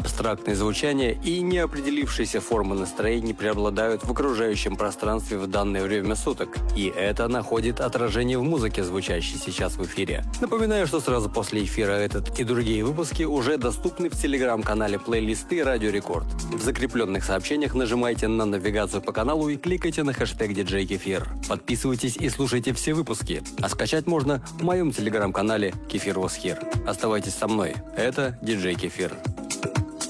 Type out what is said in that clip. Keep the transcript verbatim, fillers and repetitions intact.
Абстрактные звучания и неопределившиеся формы настроений преобладают в окружающем пространстве в данное время суток, и это находит отражение в музыке, звучащей сейчас в эфире. Напоминаю, что сразу после эфира этот и другие выпуски уже доступны в телеграм-канале плейлисты Радио Рекорд. В закрепленных сообщениях нажимайте на навигацию по каналу и кликайте на хэштег диджей Кефир. Подписывайтесь и слушайте все выпуски, а скачать можно в моем телеграм-канале Кефир Was Here. Оставайтесь со мной. Это диджей Кефир.